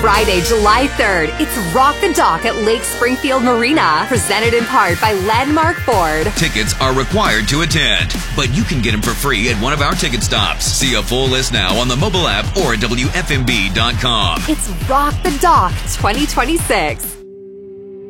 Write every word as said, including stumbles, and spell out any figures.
Friday, July third, it's Rock the Dock at Lake Springfield Marina, presented in part by Landmark Ford. Tickets are required to attend, but you can get them for free at one of our ticket stops. See a full list now on the mobile app or at W F M B dot com. It's Rock the Dock twenty twenty-six.